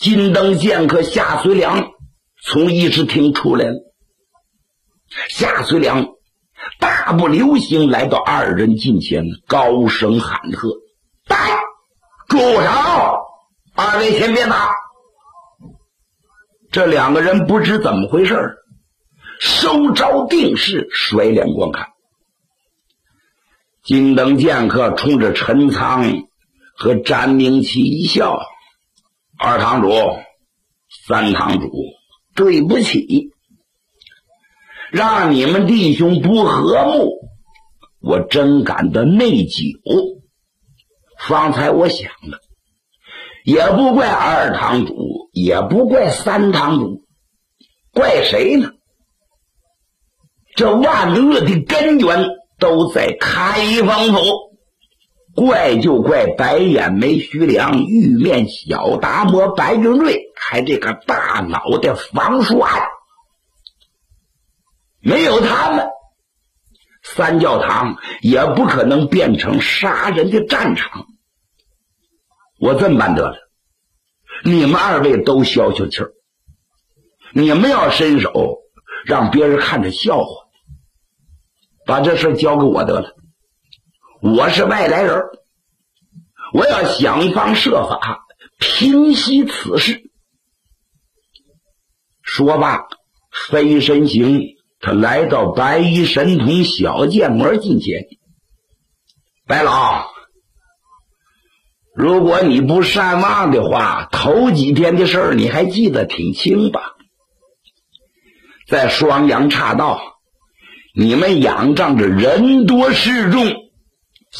金灯剑客夏遂良从议事厅出来了。夏遂良大步流星来到二人近前，高声喊喝：“带，住手！二位先别打！”这两个人不知怎么回事，收招定势，甩脸观看。金灯剑客冲着陈仓和詹明启一笑：“二堂主，三堂主，对不起，让你们弟兄不和睦，我真感到内疚。方才我想了，也不怪二堂主，也不怪三堂主，怪谁呢？这万恶的根源都在开封府，怪就怪白眼眉徐良、玉面小达摩白云瑞，还这个大脑袋房书案。没有他们，三教堂也不可能变成杀人的战场。我这么办得了，你们二位都消消气儿，你们要伸手让别人看着笑话，把这事交给我得了。我是外来人，我要想方设法平息此事。说罢，飞身行，他来到白衣神童小剑魔近前：“白老，如果你不善忘的话，头几天的事儿你还记得挺清吧？在双阳岔道，你们仰仗着人多势众，